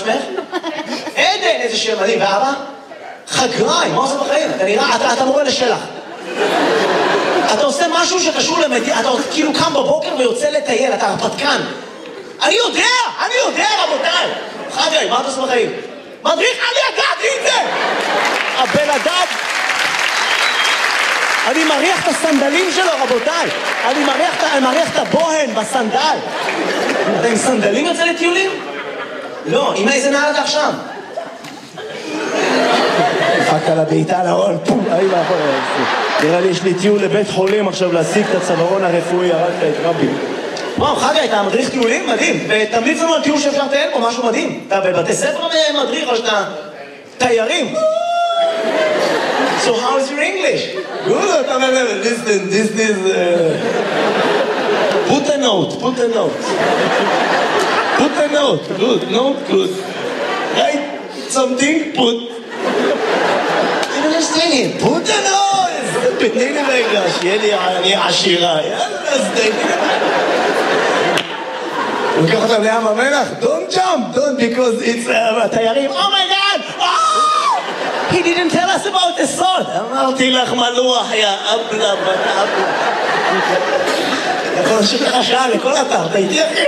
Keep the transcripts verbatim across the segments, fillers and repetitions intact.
שמך? עדן, איזה שם מדהים. ואבא? חגריים, מה עושה בחיים? אתה נראה, אתה, אתה מורה לשלח. אתה עושה משהו שקשור למדינה, אתה כאילו קם בבוקר ויוצא לטייל, אתה הרפתקן. אני יודע, אני יודע, רבותיי. חגי, מה אתה עושה בחיים? מדריך, אני ידעתי את זה! הבן אדם... אני מריח את הסנדלים שלו, רבותיי. אני מריח, אני מריח את הבוהן בסנדל. אתה עם סנדלים יוצא לטיולים? לא, עם איזה נעל אתה עכשיו? דפק על הביתה להון, פום, אי מאחור. נראה לי יש לי טיול לבית חולים עכשיו להשיג את הצווארון הרפואי, הרגת את רבי. וואו, חגי, אתה מדריך טיולים? מדהים. ותמליץ לנו על טיול שאפשר לטייל פה, משהו מדהים. אתה בבתי ספר מדריך או שאתה תיירים? So how is your English? Good, listen, this is... Uh... Put a note, put a note. Put a note, good, note, good. Write something, put... I don't understand it. Put a note! תני לי רגע, שיהיה לי אני עשירה. יאללה, אז תני לי. הוא לוקח אותם לים המלח, don't jump, don't, because it's... התיירים, oh my god! Oh! He didn't tell us about the salt. אמרתי לך מלוח, יא אבלה, בת אבלה. יכול להשאיר לך שעה לכל אתר, אתה איתי אחי?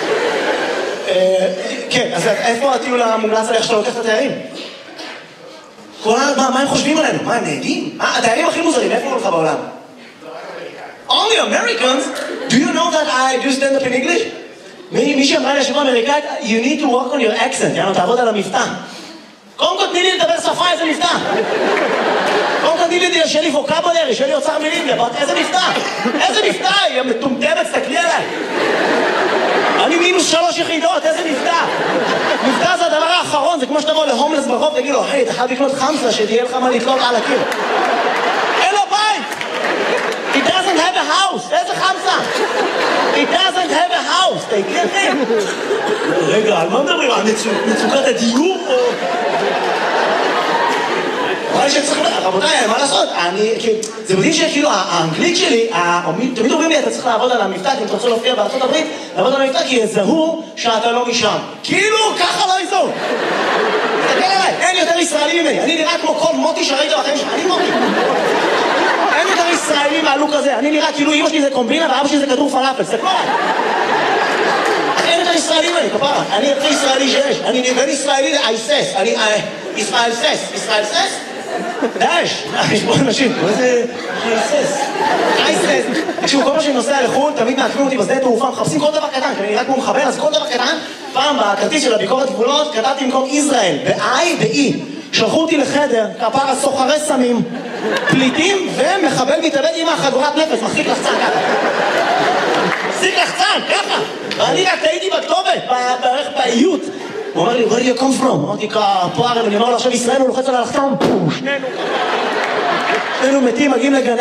כן, אז איפה הטיול המומלץ עליך שאתה לוקח את התיירים? מה הם חושבים עלינו? מה, הם נהדים? התיירים הכי מוזרים, איפה הולך בעולם? Only Americans? Do you know that I do stand up in English? מי שאמרה לי השבוע אמריקאית, you need to work on your accent, יאללה, תעבוד על המבטא. קודם כל תני לי לדבר שפה, איזה מבטא. קודם כל תני לי שיהיה לי ווקאבולרי, שיהיה לי אוצר מילים, איזה מבטא. איזה מבטא, היא מטומטמת, תסתכלי עליי. אני מינוס שלוש יחידות, איזה מבטא. מבטא זה הדבר האחרון, זה כמו שתבוא להומלס ברחוב, תגיד לו, היי, אתה חייב לקנות חמסה, שתהיה לך מה לתלות על הקיר. אין לו בית. He doesn't have a house. איזה חמסה? He doesn't have a house. תגיד אחי. רגע, על מה מדברים? על מצוקת הדיור או... רבותיי, מה לעשות? זה מדהים שכאילו האנגלית שלי, תמיד אומרים לי, אתה צריך לעבוד על המבטא, אם אתה רוצה להופיע בארצות הברית, לעבוד על המבטא, כי יזהו שאתה לא משם. כאילו, ככה לא יזהו. תסתכל עליי, אין יותר ישראלי ממני. אני נראה כמו כל מוטי שראית בחיים שלך. אני מוטי. אין יותר ישראלי מהלוק הזה. אני נראה כאילו אמא שלי זה קומבינה ואבא שלי זה כדור פלאפל. תסתכלו עליי. אין יותר ישראלי ממני, כפרה. אני יותר ישראלי שיש. אני בין ישראלי לאייסס. אני ישראל סס. ישראל סס? דאש, יש פה אנשים, מה זה אייסס? אייסס. תקשיבו, כל מה שאני נוסע לחו"ל, תמיד מעקמים אותי בשדה תעופה, מחפשים כל דבר קטן, כי אני נראה כמו מחבר, אז כל דבר קטן, פעם בכרטיס של הביקורת גבולות, כתבתי במקום ישראל, ב-I ב-E. שלחו אותי לחדר, כפרה סוחרי סמים, פליטים ומחבל מתאבד עם החגורת נפש, מחזיק לחצן ככה. מחזיק לחצן, ככה. ואני רק טעיתי בכתובת, בערך באיות. הוא אומר לי, where do you come from? אמרתי, פה ערב, אני אומר לו, עכשיו ישראל הוא לוחץ על הלחצן, שנינו. שנינו מתים, מגיעים לגן